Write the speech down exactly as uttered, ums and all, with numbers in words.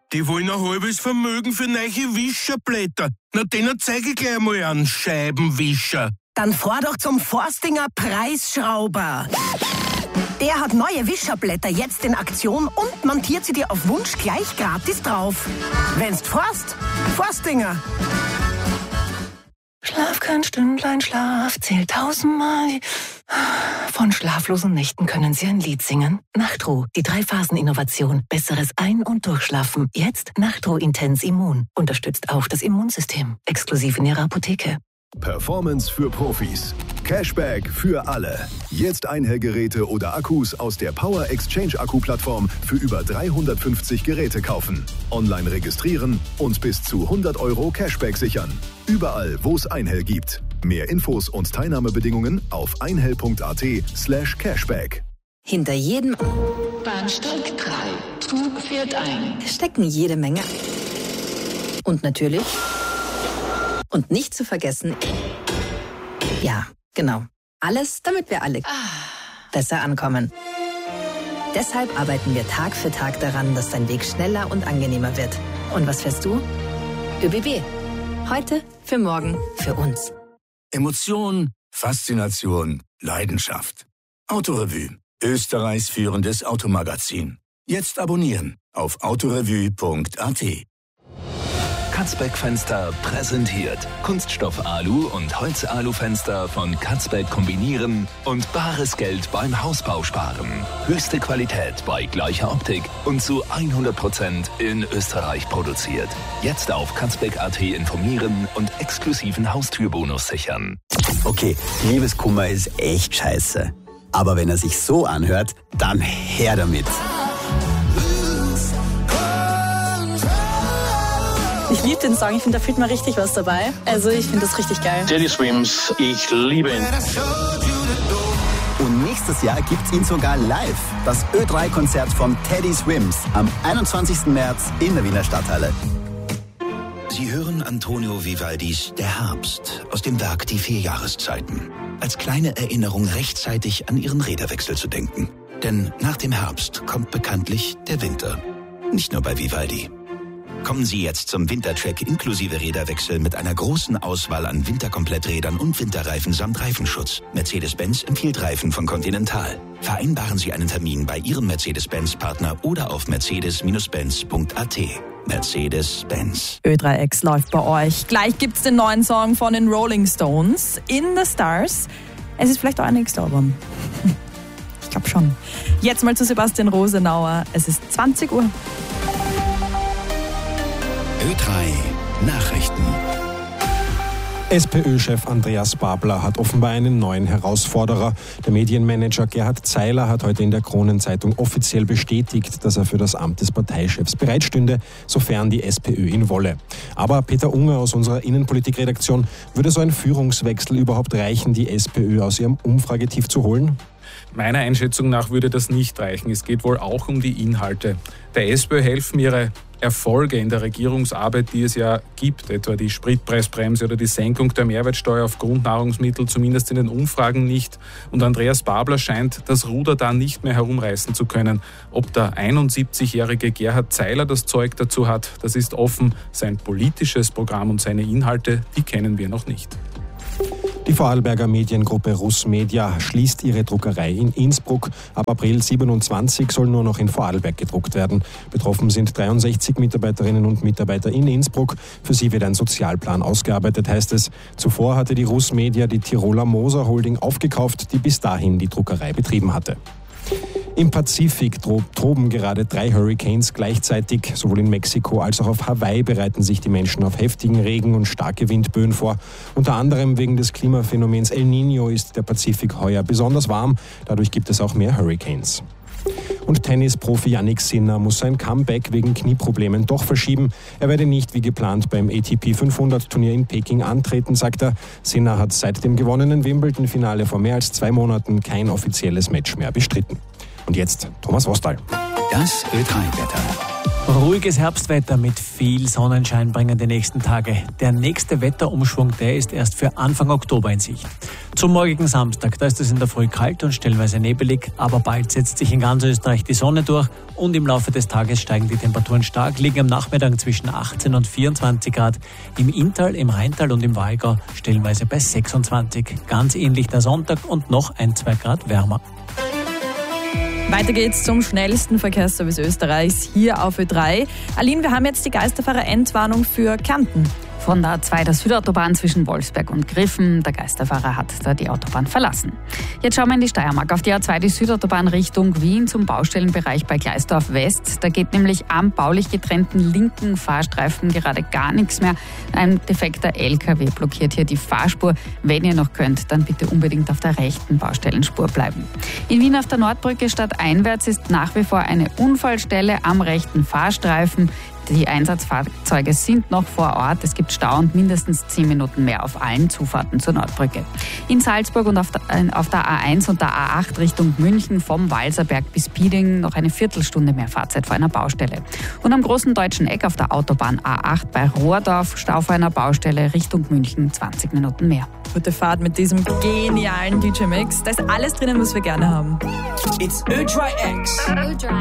Die wollen ein halbes Vermögen für neue Wischerblätter. Na, denen zeige ich gleich mal einen Scheibenwischer. Dann fahr doch zum Forstinger Preisschrauber. Der hat neue Wischerblätter jetzt in Aktion und montiert sie dir auf Wunsch gleich gratis drauf. Wenn's forst, Forstinger. Schlaf kein Stündlein Schlaf, zählt tausendmal. Von schlaflosen Nächten können Sie ein Lied singen. Nachtruh, die Drei-Phasen-Innovation. Besseres Ein- und Durchschlafen. Jetzt Nachtruh Intens Immun. Unterstützt auch das Immunsystem. Exklusiv in Ihrer Apotheke. Performance für Profis. Cashback für alle. Jetzt Einhellgeräte oder Akkus aus der Power Exchange Akku-Plattform für über dreihundertfünfzig Geräte kaufen. Online registrieren und bis zu hundert Euro Cashback sichern. Überall, wo es Einhell gibt. Mehr Infos und Teilnahmebedingungen auf einhell.at slash cashback. Hinter jedem Bahnsteig drei. Zug fährt ein. stecken jede Menge. Und natürlich... Und nicht zu vergessen, ja, genau, alles, damit wir alle besser ankommen. Deshalb arbeiten wir Tag für Tag daran, dass dein Weg schneller und angenehmer wird. Und was fährst du? ÖBB. Heute, für morgen, für uns. Emotion, Faszination, Leidenschaft. Autorevue, Österreichs führendes Automagazin. Jetzt abonnieren auf autorevue punkt at. Katzbeck Fenster präsentiert. Kunststoff-Alu- und Holz-Alu-Fenster von Katzbeck kombinieren und bares Geld beim Hausbau sparen. Höchste Qualität bei gleicher Optik und zu hundert Prozent in Österreich produziert. Jetzt auf katzbeck punkt at informieren und exklusiven Haustürbonus sichern. Okay, Liebeskummer ist echt scheiße. Aber wenn er sich so anhört, dann her damit. Ich liebe den Song, ich finde, da fühlt man richtig was dabei. Also ich finde das richtig geil. Teddy Swims, ich liebe ihn. Und nächstes Jahr gibt's ihn sogar live. Das Ö drei Konzert von Teddy Swims am einundzwanzigsten März in der Wiener Stadthalle. Sie hören Antonio Vivaldis Der Herbst aus dem Werk Die vier Jahreszeiten. Als kleine Erinnerung rechtzeitig an Ihren Räderwechsel zu denken. Denn nach dem Herbst kommt bekanntlich der Winter. Nicht nur bei Vivaldi. Kommen Sie jetzt zum Wintertrack inklusive Räderwechsel mit einer großen Auswahl an Winterkompletträdern und Winterreifen samt Reifenschutz. Mercedes-Benz empfiehlt Reifen von Continental. Vereinbaren Sie einen Termin bei Ihrem Mercedes-Benz-Partner oder auf mercedes Benz punkt at. Mercedes-Benz. Ö drei X läuft bei euch. Gleich gibt's den neuen Song von den Rolling Stones, In the Stars. Es ist vielleicht auch ein nächster Album. Ich glaube schon. Jetzt mal zu Sebastian Rosenauer. Es ist zwanzig Uhr. Ö drei Nachrichten. SPÖ-Chef Andreas Babler hat offenbar einen neuen Herausforderer. Der Medienmanager Gerhard Zeiler hat heute in der Kronenzeitung offiziell bestätigt, dass er für das Amt des Parteichefs bereitstünde, sofern die SPÖ ihn wolle. Aber Peter Unger aus unserer Innenpolitikredaktion, würde so ein Führungswechsel überhaupt reichen, die SPÖ aus ihrem Umfragetief zu holen? Meiner Einschätzung nach würde das nicht reichen. Es geht wohl auch um die Inhalte. Der SPÖ helfen ihre Erfolge in der Regierungsarbeit, die es ja gibt, etwa die Spritpreisbremse oder die Senkung der Mehrwertsteuer auf Grundnahrungsmittel, zumindest in den Umfragen nicht. Und Andreas Babler scheint das Ruder da nicht mehr herumreißen zu können. Ob der einundsiebzigjährige Gerhard Zeiler das Zeug dazu hat, das ist offen. Sein politisches Programm und seine Inhalte, die kennen wir noch nicht. Die Vorarlberger Mediengruppe Russmedia schließt ihre Druckerei in Innsbruck. Ab April siebenundzwanzig soll nur noch in Vorarlberg gedruckt werden. Betroffen sind dreiundsechzig Mitarbeiterinnen und Mitarbeiter in Innsbruck. Für sie wird ein Sozialplan ausgearbeitet, heißt es. Zuvor hatte die Russmedia die Tiroler Moser Holding aufgekauft, die bis dahin die Druckerei betrieben hatte. Im Pazifik toben gerade drei Hurricanes gleichzeitig. Sowohl in Mexiko als auch auf Hawaii bereiten sich die Menschen auf heftigen Regen und starke Windböen vor. Unter anderem wegen des Klimaphänomens El Niño ist der Pazifik heuer besonders warm. Dadurch gibt es auch mehr Hurricanes. Und Tennisprofi Jannik Sinner muss sein Comeback wegen Knieproblemen doch verschieben. Er werde nicht wie geplant beim A T P fünfhundert Turnier in Peking antreten, sagt er. Sinner hat seit dem gewonnenen Wimbledon-Finale vor mehr als zwei Monaten kein offizielles Match mehr bestritten. Und jetzt Thomas Wostal. Das Ö drei Wetter. Ruhiges Herbstwetter mit viel Sonnenschein bringen die nächsten Tage. Der nächste Wetterumschwung, der ist erst für Anfang Oktober in Sicht. Zum morgigen Samstag, da ist es in der Früh kalt und stellenweise nebelig, aber bald setzt sich in ganz Österreich die Sonne durch und im Laufe des Tages steigen die Temperaturen stark, liegen am Nachmittag zwischen achtzehn und vierundzwanzig Grad. Im Inntal, im Rheintal und im Wallgau stellenweise bei sechsundzwanzig. Ganz ähnlich der Sonntag und noch ein, zwei Grad wärmer. Weiter geht's zum schnellsten Verkehrsservice Österreichs hier auf Ö drei. Aline, wir haben jetzt die Geisterfahrer-Endwarnung für Kärnten. Von der A zwei der Südautobahn zwischen Wolfsberg und Griffen. Der Geisterfahrer hat da die Autobahn verlassen. Jetzt schauen wir in die Steiermark. Auf die A zwei die Südautobahn Richtung Wien zum Baustellenbereich bei Gleisdorf West. Da geht nämlich am baulich getrennten linken Fahrstreifen gerade gar nichts mehr. Ein defekter L K W blockiert hier die Fahrspur. Wenn ihr noch könnt, dann bitte unbedingt auf der rechten Baustellenspur bleiben. In Wien auf der Nordbrücke stadteinwärts ist nach wie vor eine Unfallstelle am rechten Fahrstreifen. Die Einsatzfahrzeuge sind noch vor Ort. Es gibt Stau und mindestens zehn Minuten mehr auf allen Zufahrten zur Nordbrücke. In Salzburg und auf der, auf der A eins und der A acht Richtung München vom Walserberg bis Pieding noch eine Viertelstunde mehr Fahrzeit vor einer Baustelle. Und am großen deutschen Eck auf der Autobahn A acht bei Rohrdorf Stau vor einer Baustelle Richtung München zwanzig Minuten mehr. Gute Fahrt mit diesem genialen D J-Mix. Da ist alles drinnen, was wir gerne haben. It's Ö drei X.